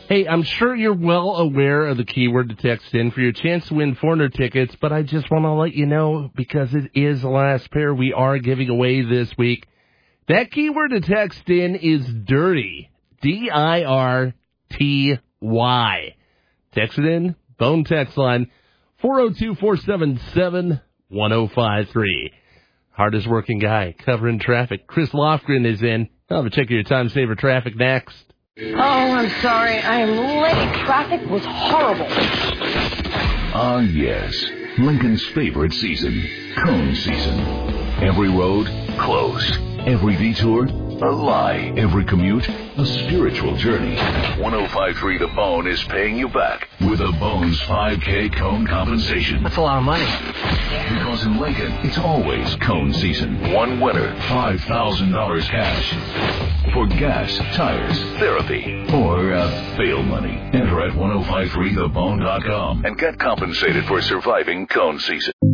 Hey, I'm sure you're well aware of the keyword to text in for your chance to win foreigner tickets, but I just want to let you know, because it is the last pair we are giving away this week. That keyword to text in is dirty. D-I-R-T-Y. Text it in, phone text line, 402-477-1053. Hardest working guy covering traffic, Chris Lofgren, is in. I'll have a check of your time saver traffic next. Oh, I'm sorry. I am late. Traffic was horrible. Ah, yes. Lincoln's favorite season, cone season. Every road, closed. Every detour, a lie. Every commute, a spiritual journey. 105.3 The Bone is paying you back with a Bones 5K cone compensation. That's a lot of money. Because in Lincoln, it's always cone season. One winner, $5,000 cash. For gas, tires, therapy, or bail money. Enter at 1053thebone.com and get compensated for surviving cone season.